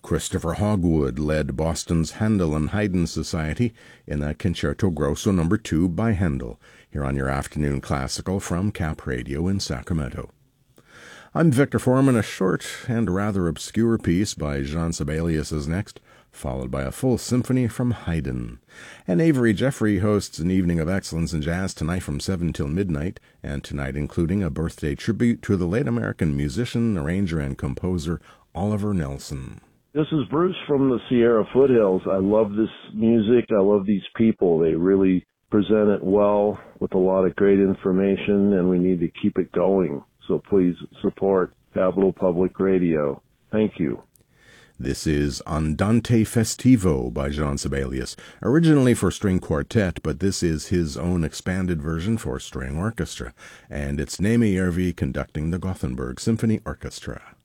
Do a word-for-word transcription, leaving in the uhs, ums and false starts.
Christopher Hogwood led Boston's Handel and Haydn Society in a Concerto Grosso number two by Handel, here on your afternoon classical from Cap Radio in Sacramento. I'm Victor Foreman. A short and rather obscure piece by Jean Sibelius is next, followed by a full symphony from Haydn. And Avery Jeffrey hosts an evening of excellence in jazz tonight from seven till midnight, and tonight including a birthday tribute to the late American musician, arranger, and composer Oliver Nelson. This is Bruce from the Sierra Foothills. I love this music. I love these people. They really present it well with a lot of great information, and we need to keep it going. So please support Capital Public Radio. Thank you. This is Andante Festivo by Jean Sibelius, originally for string quartet, but this is his own expanded version for string orchestra, and it's Nemi Järvi conducting the Gothenburg Symphony Orchestra.